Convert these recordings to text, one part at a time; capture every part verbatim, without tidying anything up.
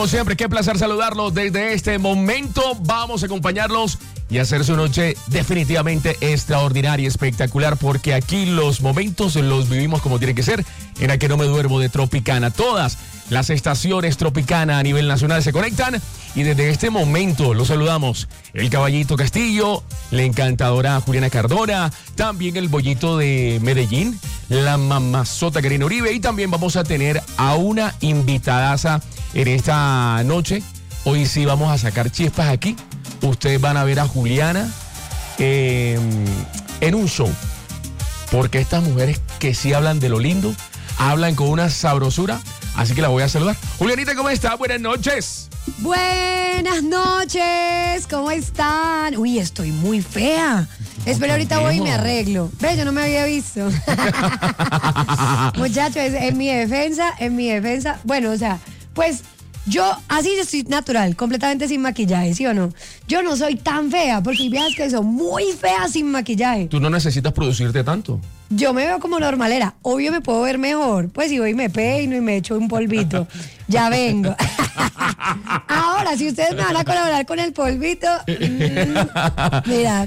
Como siempre, qué placer saludarlos desde este momento. Vamos a acompañarlos y hacer su noche definitivamente extraordinaria y espectacular, porque aquí los momentos los vivimos como tiene que ser, en A Que No Me Duermo de Tropicana. Todas las estaciones Tropicana a nivel nacional se conectan y desde este momento los saludamos. El Caballito Castillo, la encantadora Juliana Cardona, también el Bollito de Medellín, la mamazota Karina Uribe, y también vamos a tener a una invitadaza en esta noche. Hoy sí vamos a sacar chispas aquí. Ustedes van a ver a Juliana eh, en un show, porque estas mujeres que sí hablan de lo lindo, hablan con una sabrosura, así que la voy a saludar. Julianita, ¿cómo estás? Buenas noches. Buenas noches, ¿cómo están? Uy, estoy muy fea. Espera, ahorita voy y me arreglo. Ve, yo no me había visto. Muchachos, en mi defensa, en mi defensa, bueno, o sea, pues yo así yo estoy natural, completamente sin maquillaje, ¿sí o no? Yo no soy tan fea, porque hay viejas que son muy feas sin maquillaje. Tú no necesitas producirte tanto. Yo me veo como normalera. Obvio me puedo ver mejor. Pues si voy y me peino y me echo un polvito, ya vengo. Ahora, si ustedes me van a colaborar con el polvito, mmm, mira.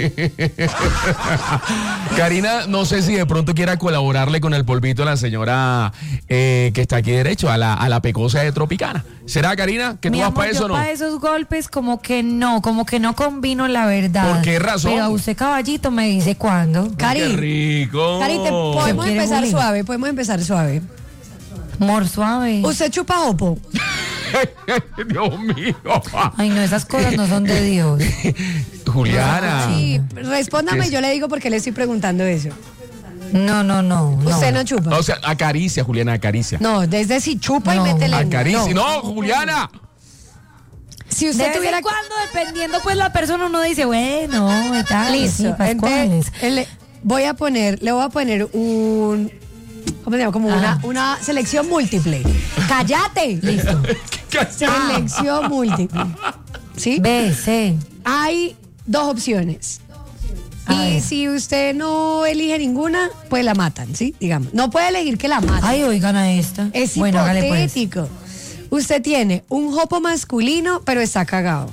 Karina, no sé si de pronto quiera colaborarle con el polvito a la señora eh, que está aquí derecho, a la, a la pecosa de Tropicana. ¿Será, Karina, que tú Mi vas amor, para eso o no? para esos golpes como que no, como que no combino, la verdad. ¿Por qué razón? Pero a usted, caballito, me dice cuándo. Cari, ¡Qué rico! Cari, te- podemos ¿Qué quiere, empezar Juli? suave, podemos empezar suave. Amor, suave. ¿Usted chupa jopo? Dios mío. Ay, no, esas cosas no son de Dios. Juliana. Sí, respóndame ¿Qué y yo le digo por qué le estoy preguntando eso. No, no, no. no. ¿Usted no chupa? O sea, acaricia, Juliana, acaricia. No, desde si chupa No, y mete lengua. Acaricia. No. No, Juliana. Si De usted vez tuviera en cuando, dependiendo, pues la persona uno dice, bueno, y tal. listo, sí, Pascuales. entonces le voy a poner, le voy a poner un, ¿cómo se llama? Como una, Ajá. una selección múltiple. ¡Cállate! Listo. Selección múltiple. ¿Sí? B, C. Hay dos opciones. A Y ver. si usted no elige ninguna, pues la matan, ¿sí? Digamos. No puede elegir que la maten. Ay, oigan a esta. Es bueno, hágale pues. hipotético. Usted tiene un jopo masculino, pero está cagado.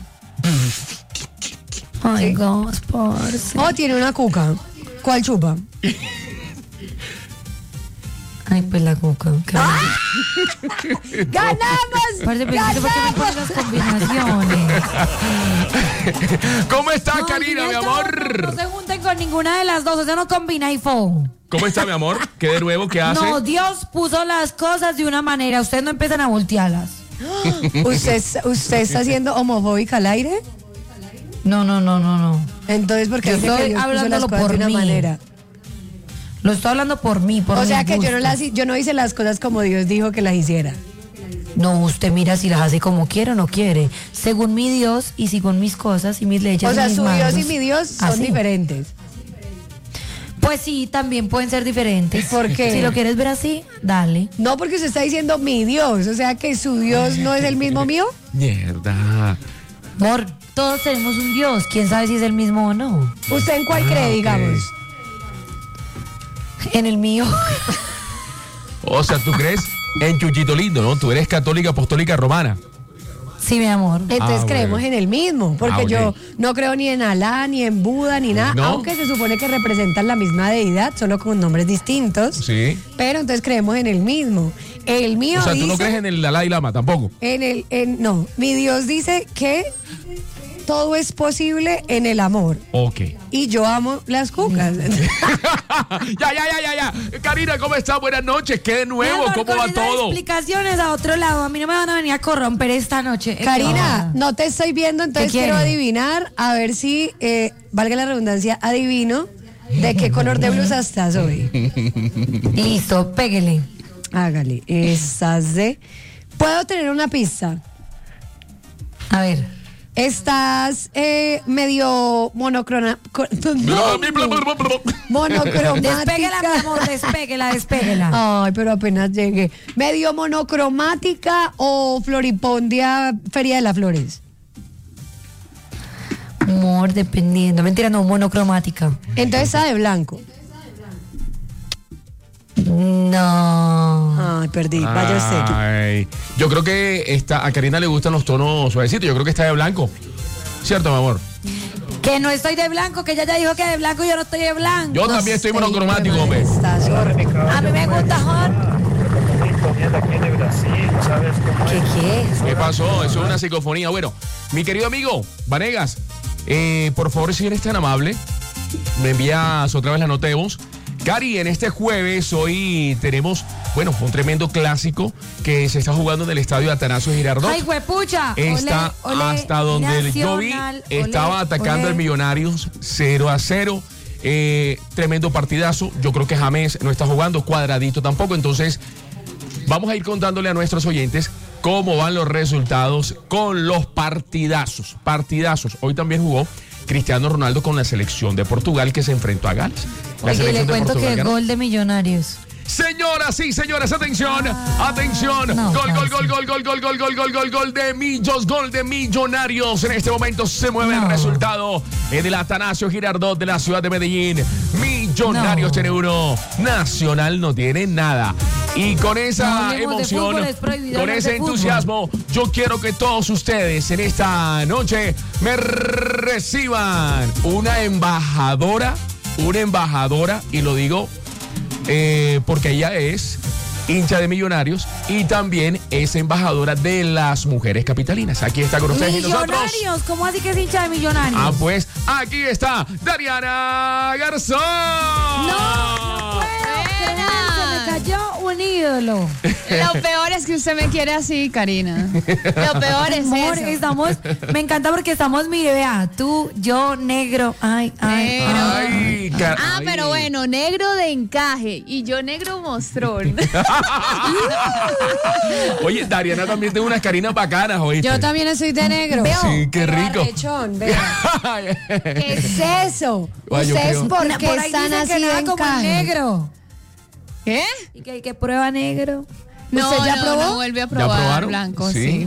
Ay, Sí. Gospers. O tiene una cuca. ¿Cuál chupa? Ay, pues la cuca. qué ¡Ah! bueno. ¡Ganamos! Parce, pero ¿por qué me ponen las combinaciones? ¿Cómo está, No, Karina, ya mi está, amor? No, no se junten con ninguna de las dos, o sea, no combina iPhone. ¿Cómo está, mi amor? ¿Qué de nuevo? ¿Qué hace? No, Dios puso las cosas de una manera, ustedes no empiezan a voltearlas. ¿Usted, ¿Usted está siendo homofóbica al aire? No, no, no, no, no. Entonces, ¿por qué Yo dice que estoy Dios puso las hablándolo cosas por de una mí. manera? Lo estoy hablando por mí, por O sea mis que yo no, gustos. las, yo no hice las cosas como Dios dijo que las hiciera. No, usted mira si las hace como quiere o no quiere. Según mi Dios y según mis cosas y mis leyes. O sea, y mis su Dios y mandos, mi Dios son así. diferentes. Pues sí, también pueden ser diferentes. ¿Por qué? Si lo quieres ver así, dale. No, porque usted está diciendo mi Dios. O sea que su Dios no es el mismo mío. Mierda. Amor, todos tenemos un Dios. ¿Quién sabe si es el mismo o no? ¿Usted en cuál cree, ok. digamos? En el mío. O sea, ¿tú crees en Chuchito Lindo, no? Tú eres católica apostólica romana. Sí, mi amor. Entonces Ah, creemos bueno. en el mismo, porque Ah, ok. yo no creo ni en Alá, ni en Buda, ni nada, ¿No? aunque se supone que representan la misma deidad, solo con nombres distintos. Sí. Pero entonces creemos en el mismo. El mío O sea, dice, ¿tú no crees en el Dalai Lama tampoco? en el, en, no, mi Dios dice que todo es posible en el amor. Ok. Y yo amo las cucas. ya, ya, ya, ya, ya. Karina, ¿cómo estás? Buenas noches. ¿Qué de nuevo? Mi amor, ¿Cómo con va esas todo? explicaciones a otro lado. A mí no me van a venir a corromper esta noche. Karina, no te estoy viendo, entonces ¿Qué quiero quiere? adivinar, a ver si, eh, valga la redundancia, adivino de qué color de blusa estás hoy. Listo, péguele. Hágale, estás de... ¿Puedo tener una pista? A ver. Estás eh, medio monocrona... co- no, monocromática. Despéguela, mi amor, despéguela, despéguela. Ay, pero apenas llegué. ¿Medio monocromática o floripondia Feria de las Flores? Amor, dependiendo. Mentira, no, monocromática. Entonces está de blanco. No. Ay, perdí. Vaya usted. Ay, yo creo que esta, a Karina le gustan los tonos suavecitos. Yo creo que está de blanco. ¿Cierto, mi amor? Que no estoy de blanco, que ella ya dijo que de blanco y yo no estoy de blanco. Yo también estoy monocromático, hombre. Estás horrible. A mí me gusta Hot. ¿Qué qué? ¿Qué pasó? Eso es una psicofonía. Bueno, mi querido amigo, Vanegas, eh, por favor, si eres tan amable, me envías otra vez la nota de voz. Cari, en este jueves hoy tenemos, bueno, un tremendo clásico que se está jugando en el estadio Atanasio Girardot. Ay, huepucha. Está Olé, olé, hasta donde el- yo vi, Nacional, estaba olé, atacando olé. al Millonarios cero a cero. Eh, tremendo partidazo. Yo creo que James no está jugando, Cuadradito tampoco. Entonces, vamos a ir contándole a nuestros oyentes cómo van los resultados con los partidazos. Partidazos. Hoy también jugó Cristiano Ronaldo con la selección de Portugal que se enfrentó a Gales. La Oye, y selección le de cuento Portugal que ganó. gol de Millonarios. Señoras y señores, atención, atención. no, gol, gol, casi. gol, gol, gol, gol, gol, gol, gol, gol, gol de Millos, gol de Millonarios. En este momento se mueve el No. resultado en el Atanasio Girardot de la ciudad de Medellín. Millonarios No. tiene uno, Nacional no tiene nada. Y con No esa hablemos de emoción, fútbol, es prohibido con hablar ese de fútbol. entusiasmo, yo quiero que todos ustedes en esta noche me reciban una embajadora, una embajadora, y lo digo eh, porque ella es hincha de Millonarios y también es embajadora de las mujeres capitalinas. Aquí está con ustedes y nosotros. Millonarios, ¿cómo así que es hincha de Millonarios? Ah, pues aquí está Dariana Garzón. No, no puedo creer, se me cayó un ídolo. Lo peor es que usted me quiere así, Karina. Lo peor es Amor, eso. estamos, me encanta porque estamos, mire, vea, tú, yo, negro, ay, ay, Negro. ay. Ay, car- Ah, ay. pero bueno, negro de encaje y yo negro mostrón. Oye, Dariana también tiene unas carinas bacanas, ¿oíste? Yo también soy de negro. Veo. Sí, qué Pero rico. arrechón, vea. ¿Qué es eso? Ay, yo ¿Ustedes creo. por Na- qué por ahí están dicen así que nada de como el encaje? negro. ¿Qué? Y que, que prueba negro. No, ¿Usted ya no, probó? no vuelve a ¿Ya probar probaron? blanco, Sí. sí.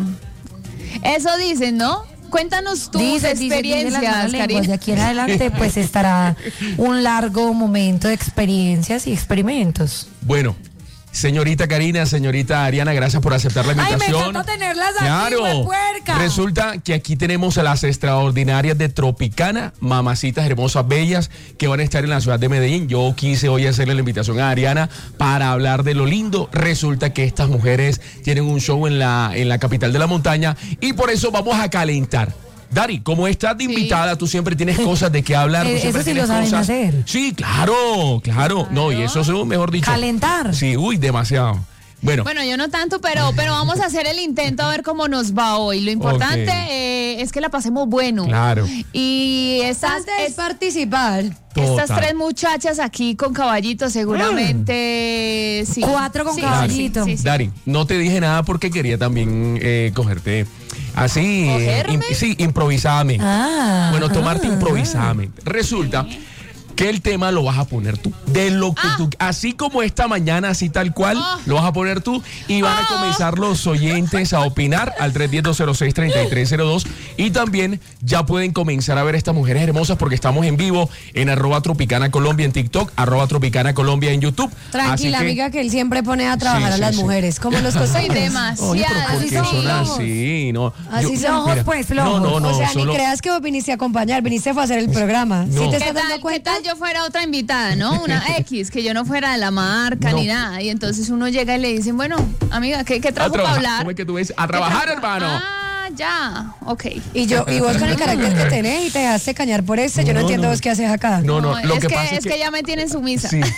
Eso dicen, ¿no? Cuéntanos tus Dice, dice, dice las experiencias, malas lenguas. De Karina. aquí en adelante, pues estará un largo momento de experiencias y experimentos. Bueno, señorita Karina, señorita Ariana, gracias por aceptar la Ay, me invitación. encanta tenerlas aquí, Claro. huepuerca. Resulta que aquí tenemos a las extraordinarias de Tropicana, mamacitas hermosas, bellas, que van a estar en la ciudad de Medellín. Yo quise hoy hacerle la invitación a Ariana para hablar de lo lindo. Resulta que estas mujeres tienen un show en la, en la capital de la montaña y por eso vamos a calentar. Dari, como estás de Sí. invitada, tú siempre tienes cosas de qué hablar. tú Eh, siempre eso sí tienes lo saben cosas- hacer. Sí, claro, claro. No, y eso es, mejor dicho. Calentar. Sí, uy, demasiado. Bueno, Bueno, yo no tanto, pero, pero vamos a hacer el intento a ver cómo nos va hoy. Lo importante Ok. eh, es que la pasemos bueno. Claro. Y estas, Bastante es es- participar. estas Total. tres muchachas aquí con caballitos seguramente sí. Cuatro con Sí, caballito. sí, sí, sí. Dari, no te dije nada porque quería también eh, cogerte así. eh, ¿Cogerme? im- sí, improvisadamente. Ah. Bueno, tomarte ah. improvisadamente. Resulta que el tema lo vas a poner tú. De lo que Ah. tú, así como esta mañana, así tal cual, Ah. lo vas a poner tú y van a Ah. comenzar los oyentes a opinar al tres uno cero, dos cero seis, tres tres cero dos y también ya pueden comenzar a ver estas mujeres hermosas porque estamos en vivo en arroba Tropicana Colombia en TikTok, arroba Tropicana Colombia en YouTube. Tranquila, Así que- amiga, que él siempre pone a trabajar Sí, a sí, las sí. mujeres. Como los Soy costeños. demasiado. Oye, pero ¿por Así qué son son flojos. así? No. Así son. Flojos, pues, flojos. No, no, no. o sea, solo- ni creas que vos viniste a acompañar, viniste fue a hacer el programa. No. ¿Sí te ¿Qué estás tal, dando ¿Qué cuenta? tal yo fuera otra invitada, no? Una X, que yo no fuera de la marca No. ni nada. Y entonces uno llega y le dicen, bueno, amiga, ¿qué, qué a trajo para trabajar. hablar? ¿Cómo es que tú ves? A ¿Qué trabajar, trajo? hermano. Ah, ya, ok. Y yo, y vos con el carácter que tenés y te dejaste cañar por ese, yo no, No, entiendo no. vos qué haces acá. No, no, lo es que, que, pasa es que, ya me tienen sumisa. Sí.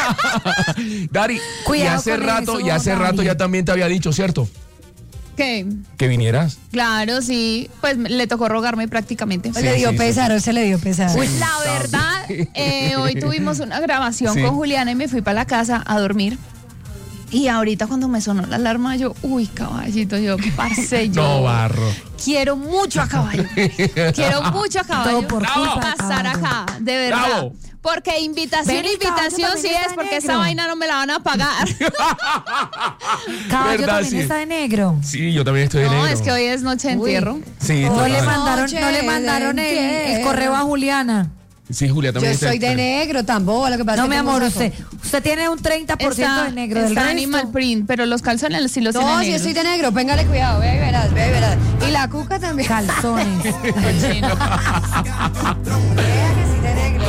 Dari, y Cuidado hace con rato, eso, y hace rato Dari. ya también te había dicho, ¿cierto? ¿Qué? Que vinieras. Claro, sí. Pues le tocó rogarme prácticamente. O le dio sí, pesar, o se le dio pesar. Pues la verdad, eh, hoy tuvimos una grabación Sí. con Juliana y me fui para la casa a dormir. Y ahorita cuando me sonó la alarma, yo, uy, caballito, yo, parce, yo No, barro. quiero mucho a caballo. Quiero mucho a caballo. Todo por Bravo. culpa de pasar caballo. acá, de verdad. Bravo. Porque invitación, Ven, y caballo invitación también sí está es, de porque esta negro. vaina no me la van a pagar. Caballo ¿Verdad? también Sí. está de negro. Sí, yo también estoy de No, negro. es que hoy es noche de entierro. Sí, No total. le mandaron, Noche no le mandaron de el, el entierro. correo a Juliana. Sí, Julia también Yo está- soy de negro, tampoco. Lo que pasa No, es que mi tengo amor, saco. usted, usted tiene un treinta por ciento Está, de negro. Del está resto, animal print, pero los calzones sí los tiene No, si negros. estoy de negro, péngale cuidado, ve y verás, ve y verás. Y la cuca también. calzones. Cochino. Vea que sí de negro.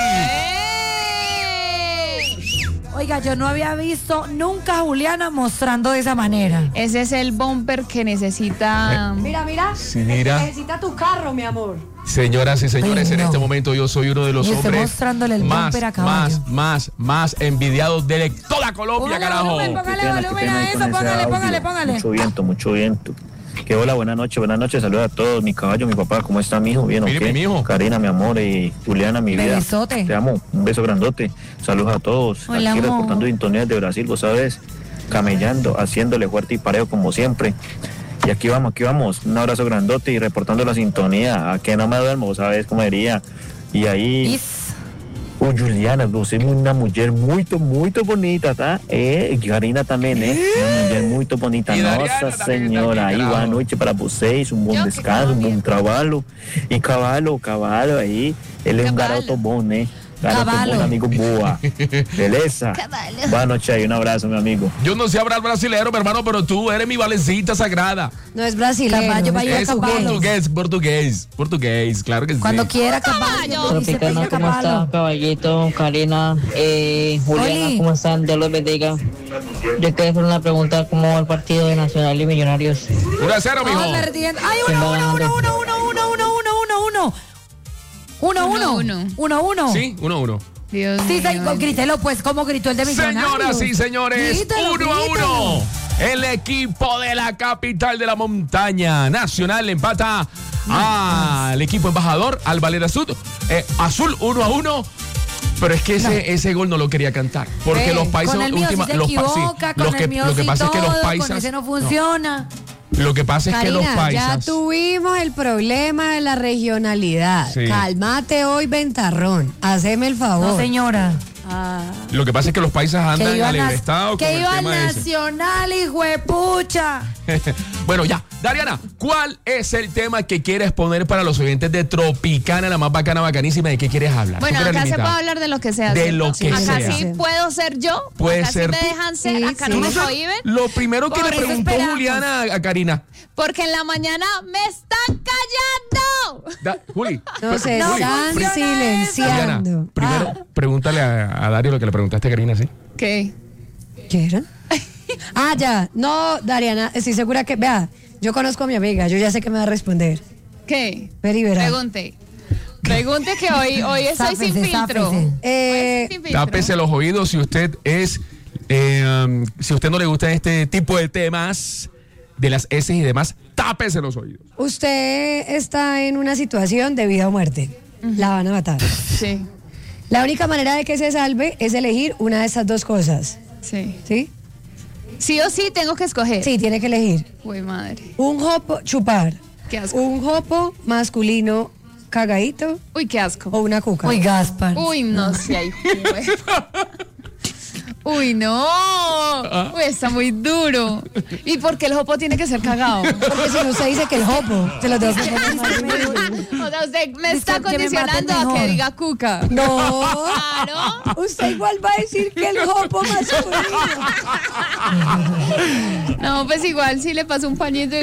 Oiga, yo no había visto nunca a Juliana mostrando de esa manera. Ese es el bumper que necesita. Mira, mira. Sí, mira. Necesita tu carro, mi amor. Señoras y señores, Ay, en no. este momento yo soy uno de los Y estoy hombres mostrándole el más, bumper a caballo. más, más, más envidiados de toda Colombia, Póngale carajo. volumen, Qué póngale pena, qué volumen pena a ahí eso, con ese póngale, audio. póngale, póngale. Mucho viento, mucho viento. Que hola, buenas noches, buenas noches, saludos a todos, mi caballo, mi papá, ¿cómo está mi hijo? ¿Bien o Mire, qué? mi hijo. Karina, mi amor, y Juliana, mi vida. Besote. Te amo, un beso grandote. Saludos a todos. Hola, Aquí amor. reportando sintonías de Brasil, vos sabes, camellando, haciéndole fuerte y parejo como siempre. Y aquí vamos, aquí vamos, un abrazo grandote y reportando la sintonía, a que no me duermo, vos sabes cómo diría. Y ahí... Is. Oh, Juliana, você é uma mulher muito, muito bonita, tá? É, Karina também, né? Uma mulher muito bonita. E Dariana Nossa também, Senhora, também, aí, claro. boa noite para vocês, um bom Eu que descanso, um bom tava trabalho. E cavalo, cavalo aí, ele é um Cavalo. garoto bom, né? Garoto Cavalo. bom, amigo boa. Beleza? Cavalo. Boa noite aí, um abraço, meu amigo. Yo no sé hablar brasilero, mi hermano, pero tú eres mi valecita sagrada. No es brasileño. Caballo, vaya Es caballo. portugués, portugués, portugués, claro que sí. Cuando quiera, caballo. Caballo. dice Tropicana, Peña ¿cómo Caballo. está? Caballito, Karina, eh, Juliana, Oli. ¿cómo están? Dios los bendiga. Yo quería hacer una pregunta, ¿cómo va el partido de Nacional y Millonarios? uno a cero, mijo. Vamos perdiendo. ¡Ay, ¿Quién uno, va uno, uno, ganando? uno, uno, uno, uno, uno, uno, uno! Uno, Uno, uno. uno. Uno, uno. Sí, uno a uno. Dios Sí, mío. sí, grítelo, pues, como gritó el de Millonarios. Señoras y señores, Grítelo, uno a grítelo. uno. El equipo de la capital de la montaña Nacional le empata al equipo embajador, al Valera Azul, eh, Azul uno a uno. Pero es que ese, No. ese gol no lo quería cantar. Porque Ve, los paisas Con el mío última- sí se los pa- sí, equivoca, los con que, el mío lo que sí pasa es que los todo, paisas. con ese no funciona. Lo que pasa es que los Karina, ya paisas. tuvimos el problema de la regionalidad. Sí. Cálmate hoy, ventarrón. Haceme el favor. No, señora. Ah. Lo que pasa es que los paisas andan Que iba al al estado con que el iba al tema ese. Nacional, hijo de pucha. Bueno, ya. Dariana, ¿cuál es el tema que quieres poner para los oyentes de Tropicana, la más bacana, bacanísima? ¿De qué quieres hablar? Bueno, Tú que eres acá se limitada. puede hablar de lo que sea. De ¿cierto? lo que acá sea. sí puedo ser yo. Puede acá ser sí tú. me dejan ser. Sí, acá sí. no ¿Tú me no sabes? prohíben. Lo primero que Por le eso preguntó esperamos. Juliana a, a Karina. Porque en la mañana me están callando. Da- Juli. No se No están funciona Juliana, silenciando. primero Ah, pregúntale a, a Dario lo que le preguntaste a Karina, ¿sí? ¿Qué? ¿Qué era? Ah, ya. No, Dariana, estoy segura que. Vea, yo conozco a mi amiga, yo ya sé que me va a responder. ¿Qué? Pero y verá. Pregunte. Pregunte que hoy, hoy estoy sin Záfese, filtro. záfese. Eh, Hoy estoy sin filtro. Tápese los oídos si usted es. eh, um, si a usted no le gusta este tipo de temas, de las S y demás, tápese los oídos. Usted está en una situación de vida o muerte. La van a matar. Sí, La única manera de que se salve es elegir una de esas dos cosas. sí. ¿Sí? Sí o sí tengo que escoger. Sí, tiene que elegir. Uy, madre. Un jopo, chupar. Qué asco. Un jopo masculino cagadito Uy, qué asco. o una cuca. Uy, Gaspar. Uy, no sé. Ay, jue- Uy, no. Uy, está muy duro. ¿Y por qué el jopo tiene que ser cagado? Porque si no usted dice que el jopo, se lo tengo que poner más difícil. O sea, usted me está Dice que me maten condicionando a que mejor. diga cuca. No. Claro. Usted igual va a decir que el jopo masculino. No, pues igual si le paso un pañito y...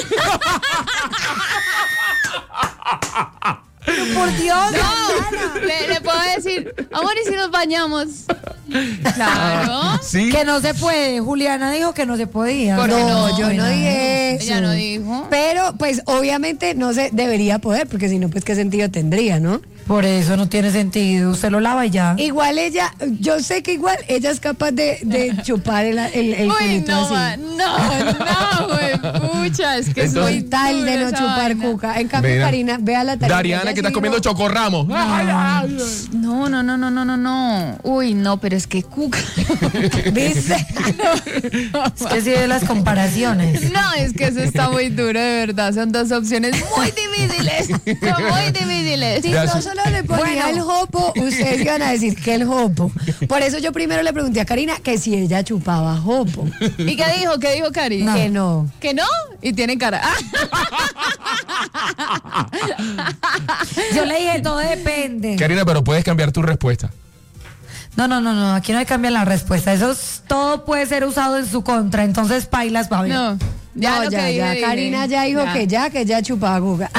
Por Dios. No, le, le puedo decir, amor, ¿y si nos bañamos? Claro. Sí. Que no se puede. Juliana dijo que no se podía. ¿Por qué No, no? yo no dije eso. Ella no dijo. Pero, pues, obviamente no se debería poder, porque si no, pues, ¿qué sentido tendría, no? Por eso no tiene sentido. Usted lo lava y ya. Igual ella, yo sé que igual ella es capaz de, de chupar el, el, el Uy, culito no, así. ma- no, no, güey, pucha, es que es Entonces- muy Tal de dura no esa chupar vaina. cuca. En cambio, Mira. Karina, vea la tarea. Dariana, que estás comiendo chocorramos. No, no, no, no, no, no, no. Uy, no, pero es que cuca. ¿Viste? Es que sí de las comparaciones. No, es que eso está muy duro, de verdad. Son dos opciones muy difíciles. Son muy difíciles. Si Ya no su- solo le ponía Bueno. el jopo, ustedes iban a decir que el jopo. Por eso yo primero le pregunté a Karina que si ella chupaba jopo. ¿Y qué dijo? ¿Qué dijo Cari? Que no. ¿Que no? Y tiene cara. Yo le dije, todo depende. Karina, pero puedes cambiar tu respuesta. No, no, no, no, aquí no hay que cambiar la respuesta. Eso es- todo puede ser usado en su contra. Entonces, pailas, va bien. No, ya no, lo ya, que ya. dije, Karina dije. ya dijo Ya. que ya, que ya chupaguga.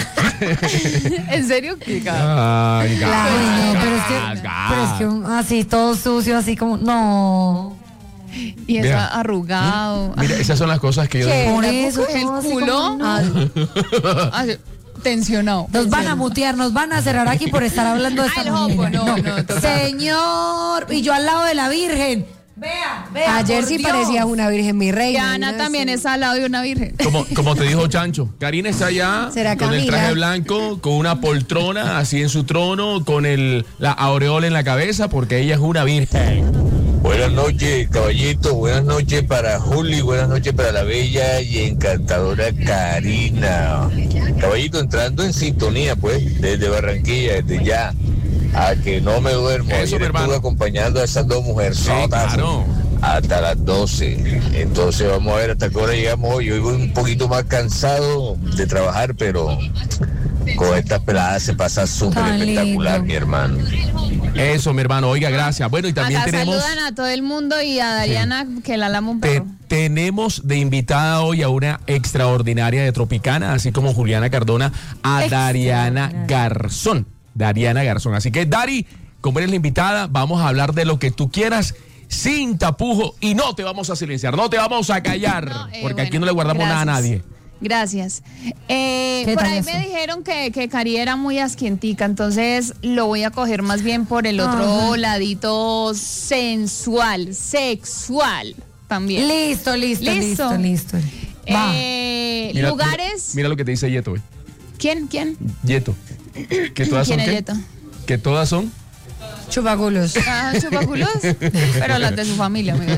¿En serio? ¿Qué cabrón? Ay, Ay, no, pero es que, gas, pero es que un- así, todo sucio, así como, no. Y eso Vea. arrugado. Mira, esas son las cosas que yo ¿Qué? digo. Por ¿la eso, El todo así culo. como, no. Ah, Así, tensionado. Nos van a mutear, nos van a cerrar aquí por estar hablando de Ah, esta el hopo, manera. no, no, total. Señor, y yo al lado de la Virgen. Vea, vea. Ayer por sí Dios. parecías una virgen, mi Y reina. Ana Una también vez- está al lado de una virgen. Como, como te dijo Chancho, Karina está allá ¿Será con el Camila? traje blanco, con una poltrona así en su trono, con el, la aureola en la cabeza, porque ella es una virgen. Buenas noches, caballito. Buenas noches para Juli. Buenas noches para la bella y encantadora Karina. Caballito, entrando en sintonía, pues, desde Barranquilla, desde ya, a que no me duermo. Eso, Ayer mi hermano. estuve acompañando a esas dos mujerzotas. Sí, claro. Hasta las doce. Entonces vamos a ver hasta qué hora llegamos hoy. Hoy voy un poquito más cansado de trabajar, pero con estas peladas se pasa súper Tan espectacular, lindo. mi hermano. Eso, mi hermano. Oiga, gracias. Bueno, y también Acá tenemos... saludan a todo el mundo y a Dariana que la lama un Te- perro. tenemos de invitada hoy a una extraordinaria de Tropicana, así como Juliana Cardona, a Dariana Garzón. Dariana Garzón. Así que, Dari, como eres la invitada, vamos a hablar de lo que tú quieras, sin tapujo, y no te vamos a silenciar, no te vamos a callar, No, eh, porque aquí bueno, no le guardamos nada a gracias. nadie. Gracias. Eh, ¿Qué por tal ahí eso? me dijeron que, que Cari era muy asquientica, entonces lo voy a coger más bien por el otro Ajá. ladito sensual, sexual también. Listo, listo, Listo. listo, listo. Va. Eh, Mira- lugares. Mira, mira lo que te dice Yeto, eh. ¿Quién? ¿Quién? Yeto. ¿Que todas son ¿Quién es qué? Yeto? Que todas son... Chupaculos. Ah, chupaculos, pero las de su familia, amigo.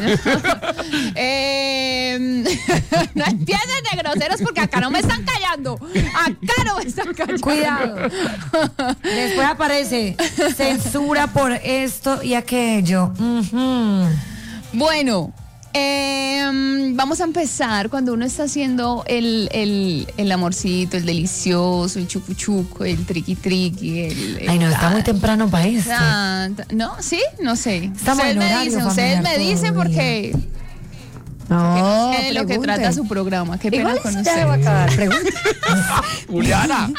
eh, no empiecen de groseros porque acá no me están callando. Acá no me están callando. Cuidado. Después aparece censura por esto y aquello. Ujú. Bueno, eh, vamos a empezar cuando uno está haciendo el, el, el amorcito, el delicioso, el chucuchuco, el triqui triqui. El, el Ay, no, está muy temprano para esto. tan- tan- No, sí, no sé. Estamos ustedes en me horario dicen, ustedes me familiar dicen todavía. porque No, es de lo que pregunten. trata su programa. Qué pena Igual con ya se va a ustedes. acabar. Pregunta. Juliana.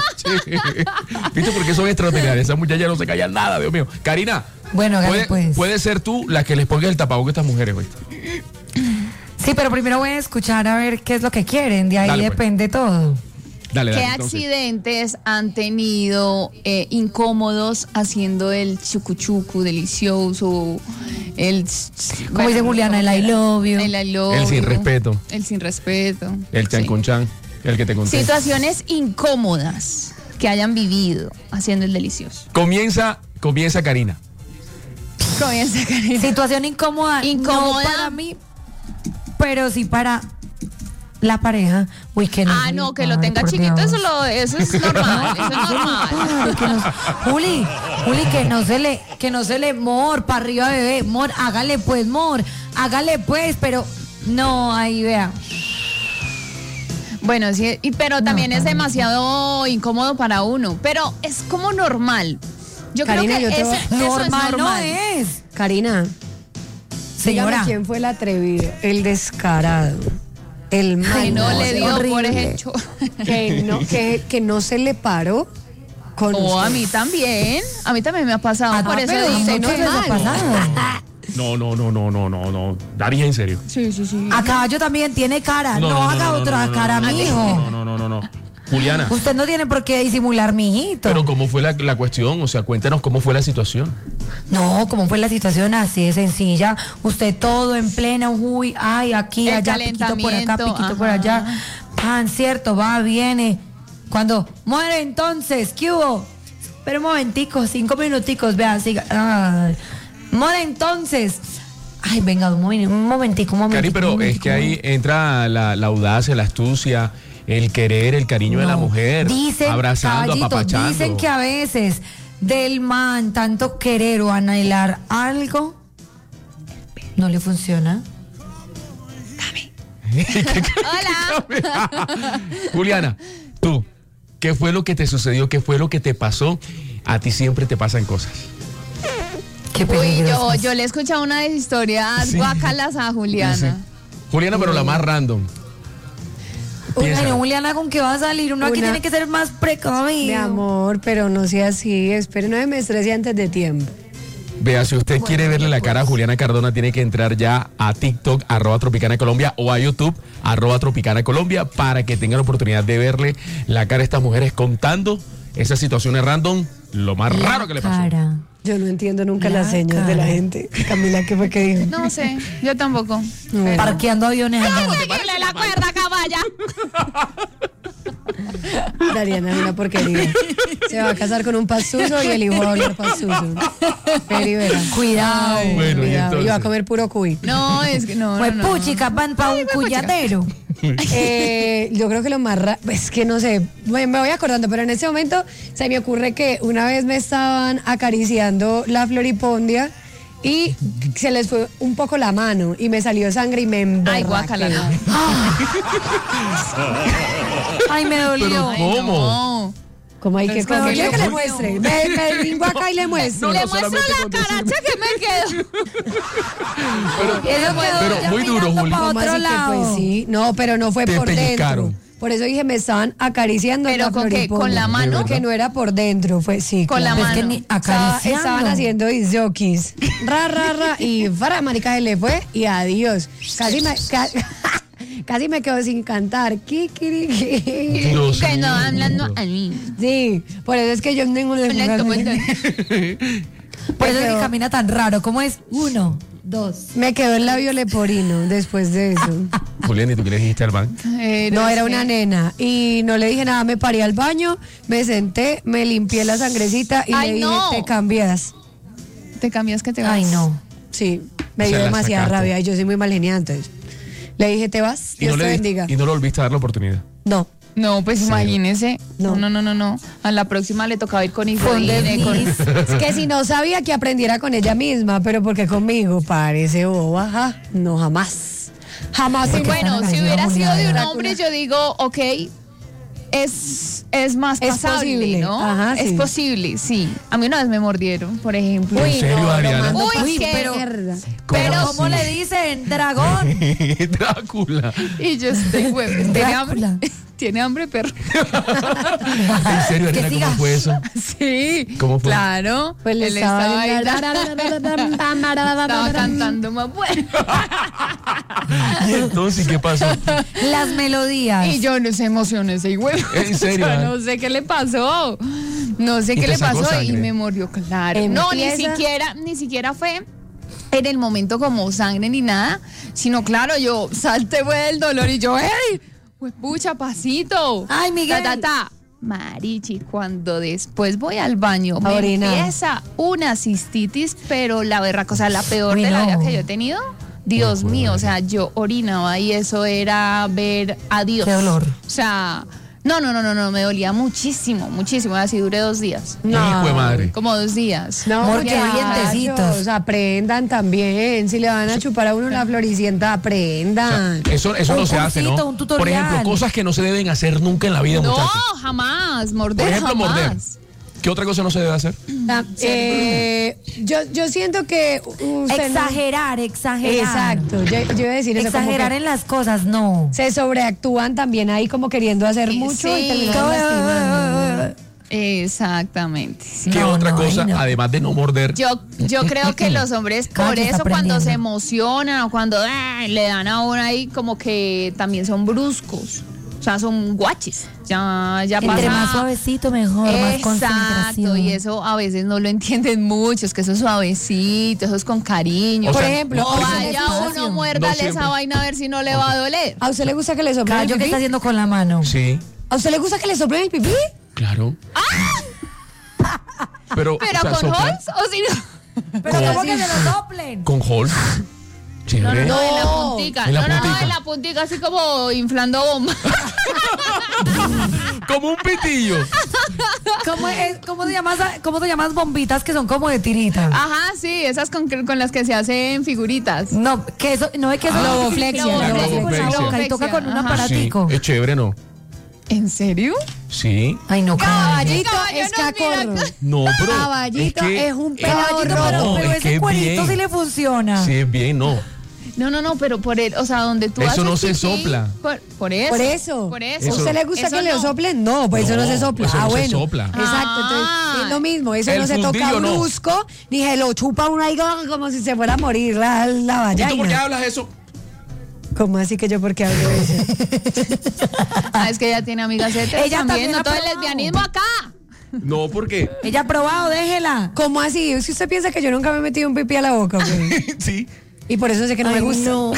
¿Viste por qué son extraordinarias? Esas muchachas no se callan nada, Dios mío. Karina, Bueno, hágale, puede, pues. puede ser tú la que les ponga el tapabocas a estas mujeres, güey. Sí, pero primero voy a escuchar a ver qué es lo que quieren. De ahí Dale, pues. depende todo. Dale, ¿Qué dale. entonces. accidentes han tenido eh, incómodos haciendo el chucuchucu delicioso? El, Como dice Juliana, el I love you. El I love El sin you, respeto. El sin respeto. El chan Sí. con chan, el que te conté. Situaciones incómodas que hayan vivido haciendo el delicioso. Comienza, comienza Karina. Comienza, Karina. Situación incómoda. Incómoda. No para mí, pero sí para la pareja. Uy, que no. Ah, se no, le que lo pare, tenga por chiquito, Dios. eso, lo, eso es normal. Eso es normal. Claro, que no- Juli, Juli, que no se le, que no se le, mor, para arriba, bebé, mor, hágale pues, mor, hágale pues, pero no, ahí vea. Bueno, sí, y- pero también No, es también. demasiado incómodo para uno. Pero es como normal. Yo Karina, creo yo que te ese- voy- eso Normal, es no normal. es. Karina, Señora. dígame quién fue el atrevido, el descarado, el Que no malo, le dio por horrible, ejemplo. que no, que, que no se le paró con O a usted. mí también. A mí también me ha pasado. Ah, por eso pero digo, usted no muchas es veces ha malo. pasado. No, no, no, no, no, no, no. Dari, en serio. Sí, sí, sí. A caballo también tiene cara, no, haga otra no, cara, no, mijo. No, no, no, no, no. Juliana, Usted no tiene por qué disimular, mijito. pero ¿cómo fue la, la cuestión? O sea, cuéntanos cómo fue la situación. No, como fue la situación así de sencilla. Usted todo en plena, uy, ay, aquí, El allá, piquito por acá, calentamiento, piquito por ajá. allá. Pan, cierto, va, viene. Cuando muere entonces, ¿qué hubo? Pero un momentico, cinco minuticos, vean, siga. Ay, muere entonces. Ay, venga, un, momen- un momentico, un momentico. Cari, pero un es que momentico. ahí entra la, la audacia, la astucia, el querer, el cariño de la No. mujer. Dicen, abrazando, caballito, apapachando. dicen que a veces del man tanto querer o anhelar algo no le funciona. Hola. Juliana, tú, ¿Qué fue lo que te sucedió? ¿Qué fue lo que te pasó? A ti siempre te pasan cosas. Qué Uy, yo, peligroso. yo le he escuchado una de historias Sí. guacalas a Juliana. Sí. Juliana, pero la más random. Uy, Piensa. ay, no, Juliana, ¿con qué va a salir? Uno aquí Una- tiene que ser más precavido. Mi amor, pero no sea así. Espere, no me estrese antes de tiempo. Vea, si usted quiere verle la cara a Juliana Cardona, tiene que entrar ya a TikTok, arroba Tropicana Colombia, o a YouTube, arroba Tropicana Colombia, para que tengan la oportunidad de verle la cara a estas mujeres contando esas situaciones random, lo más raro que le pasó. Cara. Yo no entiendo nunca La las señas de la cara. gente. Camila, ¿qué fue que dijo? No sé, yo tampoco. Bueno. Parqueando aviones. allá. Síguele la cuerda, caballa. Dariana es una porquería. Se va a casar con un pastuso y el hijo va a hablar pastuso. Peribera. Cuidado. Bueno, y Cuidado, y va a entonces. comer puro cuy. No, es que no, Pues no, no. puchica, van para un cuyatero. Eh, yo creo que lo más raro, es que no sé, me, me voy acordando, pero en ese momento se me ocurre que una vez me estaban acariciando la floripondia y se les fue un poco la mano y me salió sangre y me embarraqué. Ay, guácala, no. Ay, me dolió. Pero, Ay, ¿cómo? no. ¿Cómo hay que Es como ¿Quiere que que le lo muestre? Me, me ringo acá y le muestro. Le no, muestro solamente la con caracha que me quedo. Eso quedó pero ya muy duro, mirando Juli. pa' ¿Cómo otro así que lado. pues sí? No, pero no fue Te por pellizcaron. dentro. Por eso dije, me estaban acariciando ¿Pero la con qué? floripondia. ¿Con la mano? Porque no era por dentro, fue sí. Con la claro. Es que mano. ni Estaba- acariciando. estaban haciendo isjokis. Ra, ra, ra. Y para marica se le fue y adiós. Casi me, ca- casi me quedo sin cantar. Kikiriki. Dios Que no mío. hablando a mí. Sí, por eso es que yo tengo Hola, ¿cómo me estás? Por eso es que quedó- camina tan raro. ¿Cómo es? Uno, dos. quedó el labio leporino después de eso. Juliana, ¿y tú qué le dijiste al man? No, era una nena. Y no le dije nada, me paré al baño, me senté, me limpié la sangrecita y Ay, le dije, no. te cambias. Te cambias que te vas. Ay, no. Sí, me O sea, dio la demasiada sacaste. rabia y yo soy muy mal geniada, entonces. Le dije, ¿te vas? Y Dios no, te le, di- bendiga. y no le volviste a dar la oportunidad. No. No, pues imagínese. No. No, no, no, no, no. A la próxima le tocaba ir con Fue un Ifodine, con... desliz. Es que si no sabía que aprendiera con ella misma, pero porque conmigo parece boba, ajá, no jamás. Jamás. Porque igual. Bueno, Esta si hubiera Juliana, sido de un Drácula. hombre, yo digo, ok, es, es más Es pasable, posible, ¿no? ajá, es sí. posible, sí. A mí una vez me mordieron, por ejemplo. ¿En serio, no, Adriana? lo mando Uy, pa' qué- pero, mierda. Pero, ¿Cómo ¿cómo así? le dicen? Dragón. Drácula. Y yo estoy, güey, ¿tiene hambre? Drácula. ¿Tiene hambre, perro? ¿En serio, Que Adriana, siga. cómo fue eso? Sí. ¿Cómo fue? Claro. Pues le Él estaba, estaba, ahí, estaba cantando más bueno. ¿Y entonces qué pasó? Las melodías. Y yo no sé, emocioné ese güey. ¿En serio? Yo no sé qué le pasó. No sé ¿Y qué te le sacó pasó y sangre? me murió, claro. No, ni Empieza- siquiera, ni siquiera fue en el momento como sangre ni nada, sino claro, yo salté fue del dolor y yo, ¡hey! Pues pucha, pasito. Ay, Miguel. Ta, ta, ta. Marichi, cuando después voy al baño, A me orinar. empieza una cistitis, pero la berraca, o sea, la peor Uy, de la no. vida que yo he tenido. Dios No, mío, o joder. sea, yo orinaba y eso era ver a Dios. Qué dolor. O sea, no, no, no, no, no, me dolía muchísimo, muchísimo. Así duré dos días. Hijo de madre. Como dos días. No, Morde muchachos, dientecitos. aprendan también. Si le van a chupar a uno la floricienta, aprendan. Eso, eso Un no se hace, cursito, ¿no? un tutorial. Por ejemplo, cosas que no se deben hacer nunca en la vida, No, muchachos. jamás, morder Por ejemplo, jamás. morder. ¿Qué otra cosa no se debe hacer? Ah, eh, yo, yo siento que usted no- Exagerar, exagerar. Exacto, yo, yo iba a decir eso. como Exagerar que en las cosas, no. se sobreactúan también ahí como queriendo hacer Sí, mucho sí. y terminan lastimando. Exactamente. sí. ¿Qué No, otra no, cosa, ahí no. además de no morder? Yo, yo creo que los hombres Cada por quien está eso cuando se aprendiendo. emocionan o cuando ah, le dan a uno ahí como que también son bruscos. O sea, son guaches. Ya, ya Entre pasa. más suavecito, mejor, más concentración. Exacto, y eso a veces no lo entienden mucho, es que eso es suavecito, eso es con cariño. O Por sea, ejemplo, no, O ¿a usted vaya le gusta- uno, No muérdale siempre. esa vaina a ver si no le va a doler. ¿A usted le gusta que le soplen el Callo, ¿qué pipí? está haciendo con la mano? Sí, ¿A usted le gusta que le soplen el pipí? claro. Pero, Pero o sea, con soplar Halls o si no. Pero Con ¿cómo así. que se lo soplen? con Hall. No, Chévere. no, no, en la No, puntica. en la no, no, no, puntica. en la puntica, así como inflando bomba. Como un pitillo. ¿Cómo, es, cómo, se llamas, ¿Cómo se llamas bombitas que son como de tirita? Ajá, sí, esas con, con las que se hacen figuritas. No, que eso, no es que es Ah. globoflexia. Globoflexia, globoflexia, con la boca y toca con un Ajá. Sí, aparatico. es chévere, ¿no? ¿En serio? Sí. Ay, no, Caballito Caballo, es no, mira, cacorro. No, pero. Caballito es un pelado Caballito, rojo. pero, No, pero es que ese es cuerito bien. sí le funciona. Sí, es bien, no. No, no, no, pero por el, o sea, donde tú Eso haces no se pipí, sopla. Por, por eso. Por eso. Por ¿A eso. Eso- usted le gusta Eso que le no. soplen? No, pues eso no No, se sopla. eso ah, no se bueno. sopla. Exacto, entonces Ah. es lo mismo. Eso El no se toca fundillo no. brusco, ni se lo chupa uno ahí como si se fuera a morir la, la ¿Y tú por qué vallaina. hablas eso? ¿Cómo así que yo por qué hablo de eso? Ah, es que ella tiene amigas heteros Ella también, también no ha todo el probado. lesbianismo acá. No, porque. Ella ha probado, déjela. ¿Cómo así? Si usted piensa que yo nunca me he metido un pipí a la boca, güey. Sí. Y por eso sé que no Ay, me gusta. no.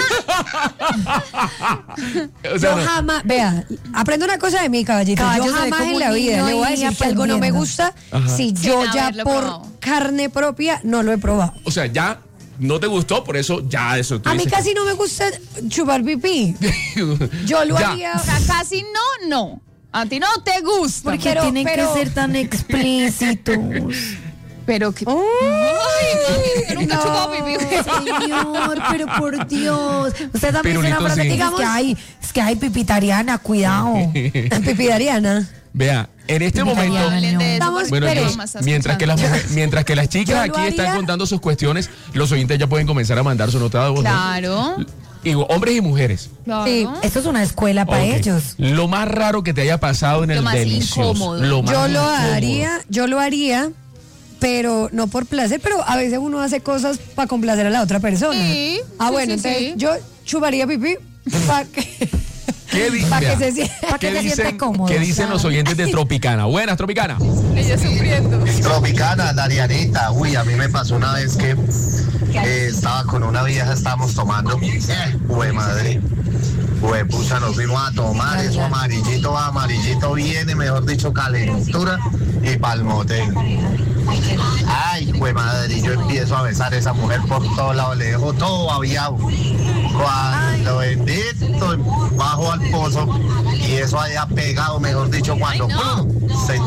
O sea, Yo no. jamás, vea, aprendo una cosa de mí, caballito. Caballo yo se ve jamás como en un la vida niño le voy a ahí decir que algo no me aprendiendo. gusta Ajá. si Sin yo ya haberlo por probado. carne propia no lo he probado. O sea, ya no te gustó, por eso ya eso. tú A mí dices casi no me gusta chupar pipí. que- Yo lo Ya. haría. O sea, casi no, no. A ti no te gusta. Porque Pero- tienen pero- que ser tan explícitos. Pero que. Uy, Yo nunca he no. chupado pipí. Señor, pero por Dios. Usted también dice una Pirulito, frase sí. que dice que hay, es que hay pipitariana, cuidado. Pipidariana. Vea, en este momento. Hablen de eso, Estamos- porque Bueno, espere. yo- mamá está mientras, que las, escuchando. mujeres- mientras que las chicas Yo lo aquí están haría- contando sus cuestiones, los oyentes ya pueden comenzar a mandar su nota de voz. ¿no? Claro. Y hombres y mujeres. Claro. Sí. Esto es una escuela para Ok. ellos. Lo más raro que te haya pasado en Lo el más delicioso. incómodo. Lo más Yo lo incómodo. haría, yo lo haría, pero no por placer, pero a veces uno hace cosas para complacer a la otra persona. Sí, Ah, sí, bueno, sí, entonces sí. yo chuparía pipí para que, ¿Qué, di- pa' que vea, se sienta- pa' que ¿qué se sienta dicen, cómodo, ¿qué dicen claro. los oyentes de Tropicana? Buenas, Tropicana. Ella sufriendo. Tropicana, Darianita, uy, a mí me pasó una vez que eh, estaba con una vieja, estábamos tomando, eh, güey madre, güey pucha, nos fuimos a tomar, eso amarillito va, amarillito viene, mejor dicho, calentura y pa'l motel. Ay, güey madre, yo empiezo a besar a esa mujer por todos lados, le dejo todo aviado. Cuando bendito, bajo al pozo y eso haya pegado, mejor dicho, cuando Ay, no. ¡pum! Se